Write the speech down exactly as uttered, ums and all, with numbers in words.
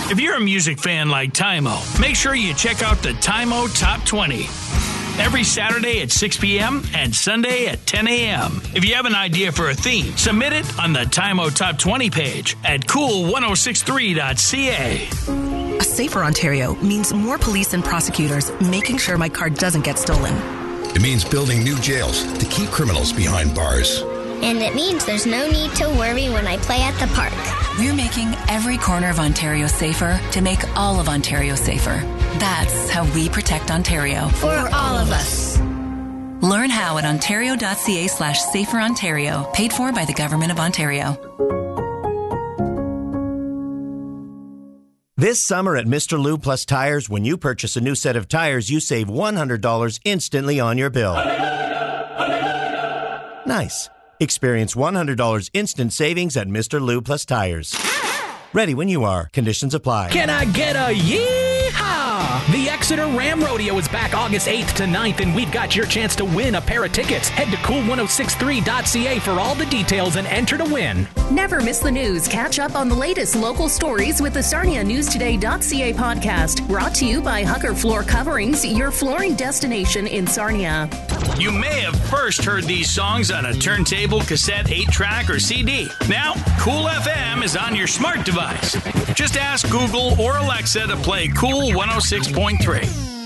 If you're a music fan like Tymo, make sure you check out the Tymo Top twenty. Every Saturday at six p.m. and Sunday at ten a.m. If you have an idea for a theme, submit it on the Tymo Top twenty page at cool ten sixty-three dot c a. A safer Ontario means more police and prosecutors making sure my car doesn't get stolen. It means building new jails to keep criminals behind bars. And it means there's no need to worry when I play at the park. We're making every corner of Ontario safer to make all of Ontario safer. That's how we protect Ontario. For all of us. Learn how at ontario.ca slash safer Ontario. Paid for by the Government of Ontario. This summer at Mister Lube Plus Tires, when you purchase a new set of tires, you save one hundred dollars instantly on your bill. Nice. Experience one hundred dollars instant savings at Mister Lube Plus Tires. Ready when you are. Conditions apply. Can I get a yee-haw? The Exeter Ram Rodeo is back August eighth to ninth, and we've got your chance to win a pair of tickets. Head to cool ten sixty-three dot c a for all the details and enter to win. Never miss the news. Catch up on the latest local stories with the Sarnia News Today dot c a podcast. Brought to you by Hucker Floor Coverings, your flooring destination in Sarnia. You may have first heard these songs on a turntable, cassette, eight track, or C D. Now, Cool F M is on your smart device. Just ask Google or Alexa to play Cool one oh six point three.